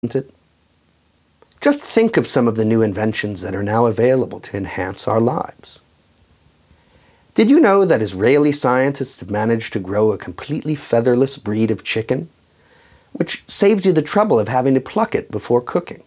isn't it? Just think of some of the new inventions that are now available to enhance our lives. Did you know that Israeli scientists have managed to grow a completely featherless breed of chicken, which saves you the trouble of having to pluck it before cooking?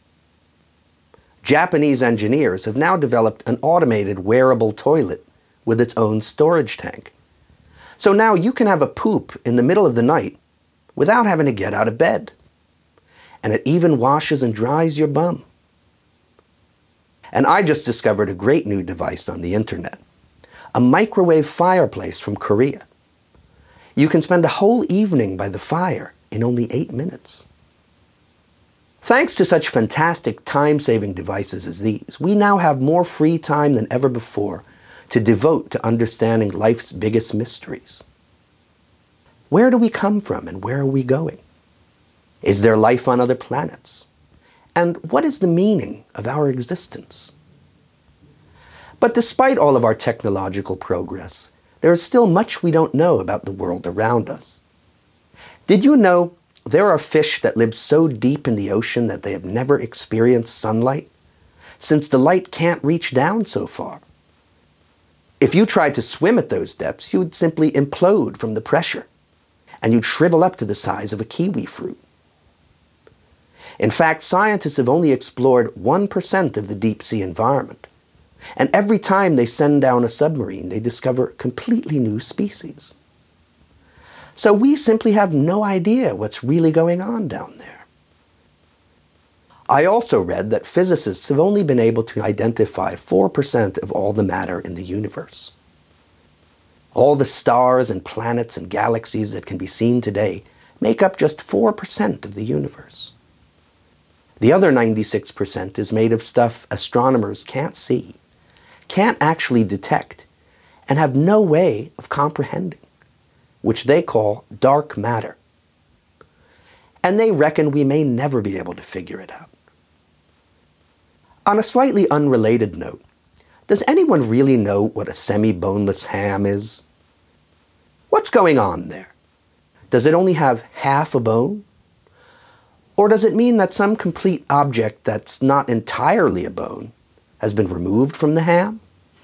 Japanese engineers have now developed an automated wearable toilet with its own storage tank. So now you can have a poop in the middle of the night without having to get out of bed. And it even washes and dries your bum. And I just discovered a great new device on the internet, a microwave fireplace from Korea. You can spend a whole evening by the fire in only 8 minutes. Thanks to such fantastic time-saving devices as these, we now have more free time than ever before to devote to understanding life's biggest mysteries. Where do we come from and where are we going? Is there life on other planets? And what is the meaning of our existence? But despite all of our technological progress, there is still much we don't know about the world around us. Did you know there are fish that live so deep in the ocean that they have never experienced sunlight, since the light can't reach down so far? If you tried to swim at those depths, you would simply implode from the pressure, and you'd shrivel up to the size of a kiwi fruit. In fact, scientists have only explored 1% of the deep sea environment, and every time they send down a submarine, they discover completely new species. So we simply have no idea what's really going on down there. I also read that physicists have only been able to identify 4% of all the matter in the universe. All the stars and planets and galaxies that can be seen today make up just 4% of the universe. The other 96% is made of stuff astronomers can't see, can't actually detect, and have no way of comprehending, which they call dark matter. And they reckon we may never be able to figure it out. On a slightly unrelated note, does anyone really know what a semi-boneless ham is? What's going on there? Does it only have half a bone? Or does it mean that some complete object that's not entirely a bone has been removed from the ham?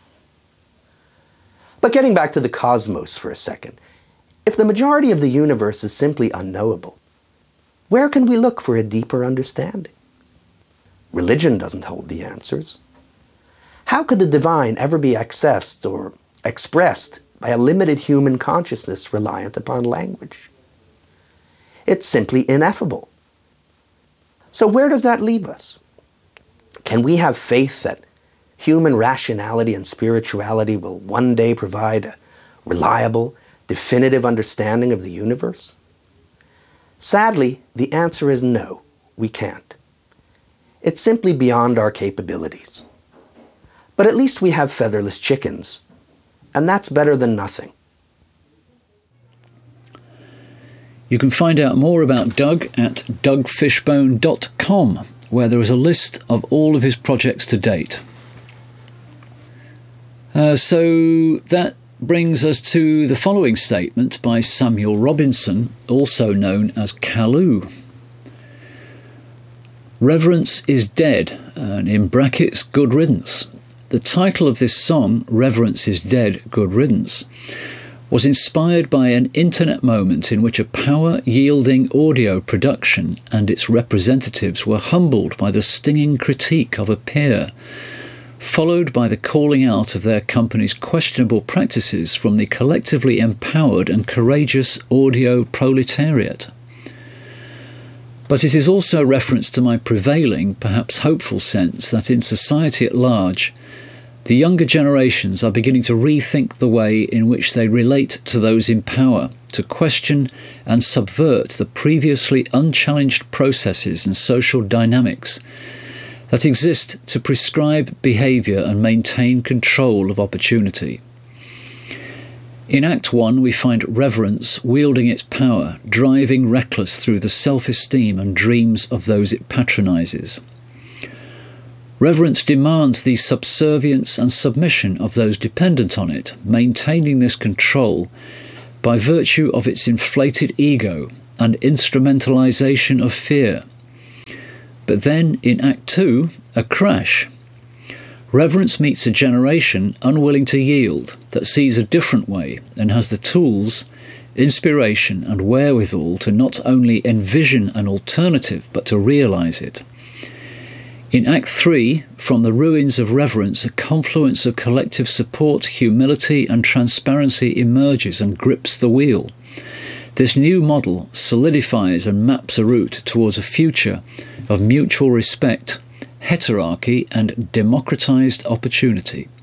But getting back to the cosmos for a second, if the majority of the universe is simply unknowable, where can we look for a deeper understanding? Religion doesn't hold the answers. How could the divine ever be accessed or expressed by a limited human consciousness reliant upon language? It's simply ineffable. So where does that leave us? Can we have faith that human rationality and spirituality will one day provide a reliable, definitive understanding of the universe? Sadly, the answer is no, we can't. It's simply beyond our capabilities. But at least we have featherless chickens, and that's better than nothing. You can find out more about Doug at dougfishbone.com, where there is a list of all of his projects to date. So that brings us to the following statement by Samuel Robinson, also known as Kalu. Reverence is dead, and in brackets, good riddance. The title of this song, Reverence is Dead, Good Riddance, was inspired by an internet moment in which a power-yielding audio production and its representatives were humbled by the stinging critique of a peer, followed by the calling out of their company's questionable practices from the collectively empowered and courageous audio proletariat. But it is also a reference to my prevailing, perhaps hopeful sense that in society at large, the younger generations are beginning to rethink the way in which they relate to those in power, to question and subvert the previously unchallenged processes and social dynamics that exist to prescribe behaviour and maintain control of opportunity. In Act 1, we find reverence wielding its power, driving reckless through the self-esteem and dreams of those it patronises. Reverence demands the subservience and submission of those dependent on it, maintaining this control by virtue of its inflated ego and instrumentalisation of fear, But then, in Act 2, a crash. Reverence meets a generation unwilling to yield, that sees a different way and has the tools, inspiration and wherewithal to not only envision an alternative but to realise it. In Act 3, from the ruins of reverence, a confluence of collective support, humility and transparency emerges and grips the wheel. This new model solidifies and maps a route towards a future of mutual respect, heterarchy and democratised opportunity.